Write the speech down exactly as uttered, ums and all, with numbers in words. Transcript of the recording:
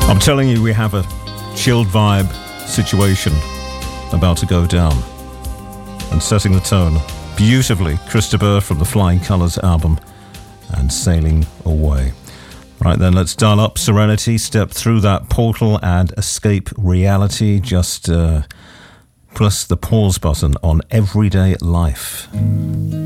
I'm telling you, we have a chilled vibe situation about to go down. And setting the tone beautifully, Christopher from the Flying Colours album and Sailing Away. Right then, let's dial up Serenity, step through that portal and escape reality. Just uh, press the pause button on Everyday Life.